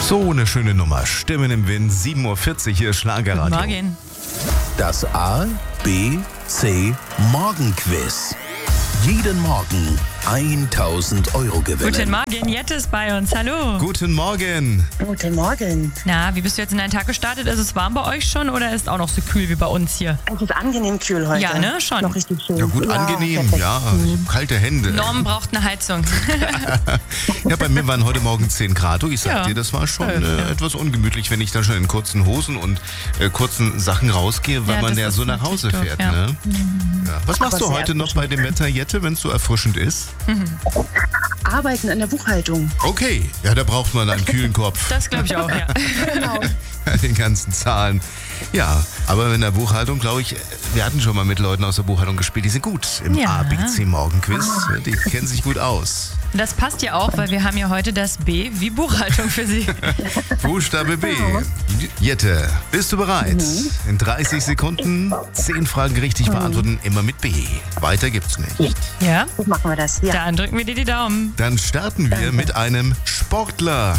So eine schöne Nummer. Stimmen im Wind, 7.40 Uhr, hier ist Schlagerradio. Guten Morgen. Das A, B, C Morgenquiz. Jeden Morgen 1.000 Euro gewinnen. Guten Morgen, Jette ist bei uns. Hallo. Guten Morgen. Guten Morgen. Na, wie bist du jetzt in deinen Tag gestartet? Ist es warm bei euch schon oder ist auch noch so kühl wie bei uns hier? Es ist angenehm kühl heute. Ja, ne? Schon. Noch richtig schön. Ja gut, angenehm. perfekt. Ja, ich hab kalte Hände. Norm braucht eine Heizung. Ja, bei mir waren heute Morgen 10 Grad. Ich sag Ja. dir, das war schon Ja. etwas ungemütlich, wenn ich dann schon in kurzen Hosen und kurzen Sachen rausgehe, weil Ja, man das ja ist so nach Hause natürlich doof, fährt. ja. Ne? Ja. Was machst Aber du sehr heute noch bei dem Wetter, Jette, wenn es so erfrischend ist? Arbeiten in der Buchhaltung. Okay, ja, da braucht man einen kühlen Kopf. Das glaube ich auch, ja. Genau. Den ganzen Zahlen. Ja, aber in der Buchhaltung, glaube ich, wir hatten schon mal mit Leuten aus der Buchhaltung gespielt, die sind gut im Ja. ABC Morgenquiz. Die kennen sich gut aus. Das passt ja auch, weil wir haben ja heute das B wie Buchhaltung für Sie. Buchstabe B. Jette, bist du bereit? In 30 Sekunden 10 Fragen richtig beantworten, immer mit B. Weiter gibt's nicht. Ja? So machen wir das. Ja. Dann drücken wir dir die Daumen. Dann starten wir mit einem Sportler.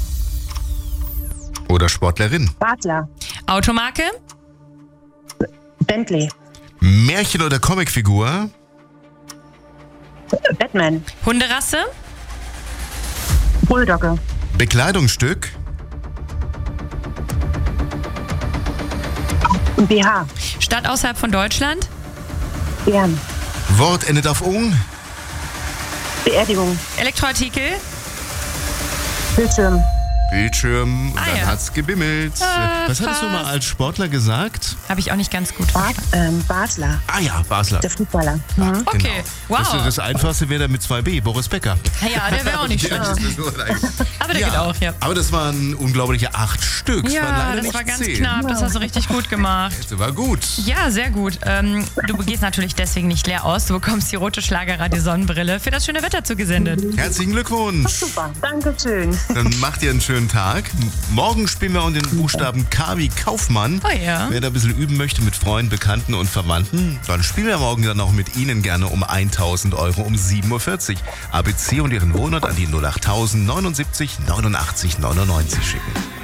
Oder Sportlerin. Bartler. Automarke? Bentley. Märchen- oder Comicfigur. Batman. Hunderasse? Bulldogge. Bekleidungsstück. BH. Stadt außerhalb von Deutschland? Bären. Wort endet auf ung. Beerdigung. Elektroartikel? Bildschirm. Bildschirm. Und Ah, dann ja. hat's gebimmelt. Was hattest du mal fast. als Sportler gesagt? Habe ich auch nicht ganz gut Basler. Ah ja, Basler. Der Fußballer. Okay, wow. Das Einfachste wäre dann mit 2B, Boris Becker. Ja, der wäre auch nicht schlecht. Aber der geht auch, ja. Aber das waren unglaubliche 8 Stück. Es waren Ja, leider das nicht war ganz 10. knapp. Das hast du richtig gut gemacht. Das war gut. Ja, sehr gut. Du gehst natürlich deswegen nicht leer aus. Du bekommst die rote Schlagerradio-Sonnenbrille für das schöne Wetter zugesendet. Herzlichen Glückwunsch. Super. Dankeschön. Dann macht ihr einen schönen Tag. Morgen spielen wir den Buchstaben K wie Kaufmann. Oh ja. Wer da ein bisschen üben möchte mit Freunden, Bekannten und Verwandten, dann spielen wir morgen dann auch mit Ihnen gerne um 1.000 Euro um 7.40 Uhr. ABC und Ihren Wohnort an die 08000 79 89 99 schicken.